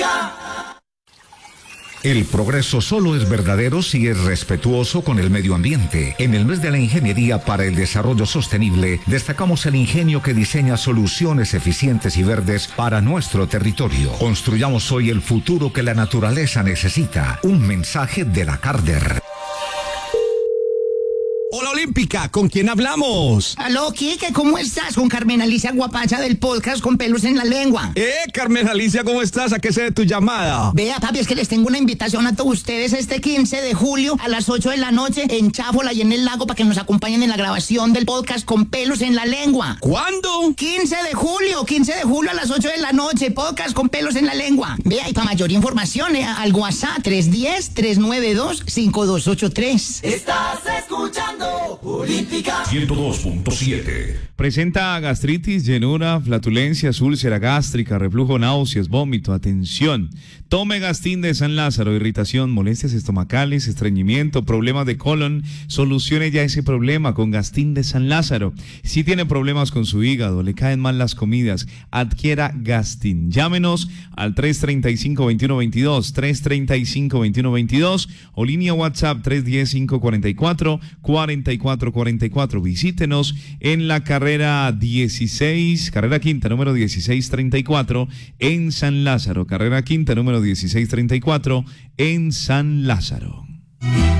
El progreso solo es verdadero si es respetuoso con el medio ambiente. En el mes de la ingeniería para el desarrollo sostenible, destacamos el ingenio que diseña soluciones eficientes y verdes para nuestro territorio. Construyamos hoy el futuro que la naturaleza necesita. Un mensaje de la Carder. Hola Olímpica, ¿con quién hablamos? Aló, Quique, ¿cómo estás? Con Carmen Alicia Guapacha del podcast Con Pelos en la Lengua. Carmen Alicia, ¿cómo estás? ¿A qué se debe tu llamada? Vea, papi, es que les tengo una invitación a todos ustedes este 15 de julio a las 8 de la noche en Cháfola y en el lago para que nos acompañen en la grabación del podcast Con Pelos en la Lengua. ¿Cuándo? 15 de julio a las 8 de la noche, podcast Con Pelos en la Lengua. Vea, y para mayor información, al WhatsApp 310-392-5283. Estás escuchando Olímpica 102.7. Presenta gastritis, llenura, flatulencias, úlcera gástrica, reflujo, náuseas, vómito. Atención. Tome Gastin de San Lázaro, irritación, molestias estomacales, estreñimiento, problemas de colon. Solucione ya ese problema con Gastin de San Lázaro. Si tiene problemas con su hígado, le caen mal las comidas, adquiera Gastin. Llámenos al 335-2122, 335-2122 o línea WhatsApp 310-544-4444. Visítenos en la carrera 16, carrera quinta, número 1634 en San Lázaro. Carrera quinta, número 1634 en San Lázaro.